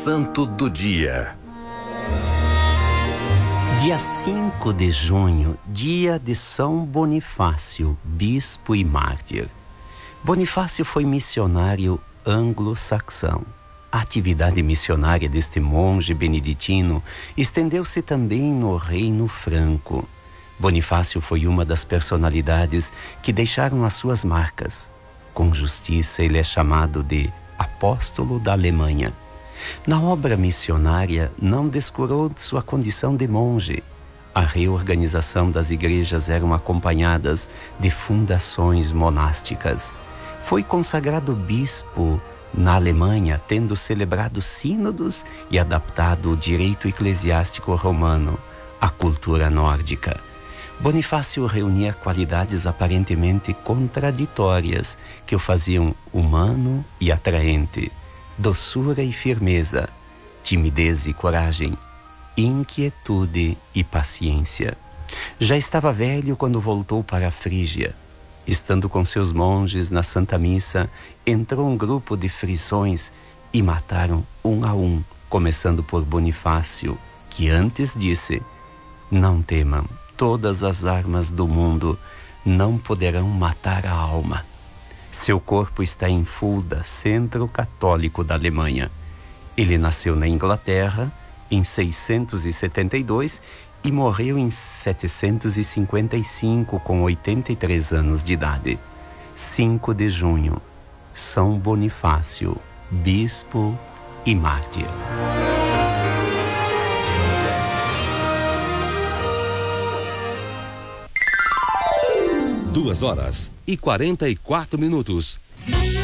Santo do Dia. Dia 5 de junho, dia de São Bonifácio, bispo e mártir. Bonifácio foi missionário anglo-saxão. A atividade missionária deste monge beneditino estendeu-se também no Reino Franco. Bonifácio foi uma das personalidades que deixaram as suas marcas. Com justiça, ele é chamado de apóstolo da Alemanha. Na obra missionária, não descurou sua condição de monge. A reorganização das igrejas eram acompanhadas de fundações monásticas. Foi consagrado bispo na Alemanha, tendo celebrado sínodos e adaptado o direito eclesiástico romano à cultura nórdica. Bonifácio reunia qualidades aparentemente contraditórias que o faziam humano e atraente: doçura e firmeza, timidez e coragem, inquietude e paciência. Já estava velho quando voltou para a Frígia. Estando com seus monges na Santa Missa, entrou um grupo de frisões e mataram um a um, começando por Bonifácio, que antes disse: não temam, todas as armas do mundo não poderão matar a alma. Seu corpo está em Fulda, centro católico da Alemanha. Ele nasceu na Inglaterra em 672 e morreu em 755 com 83 anos de idade. 5 de junho, São Bonifácio, bispo e mártir. 2h44.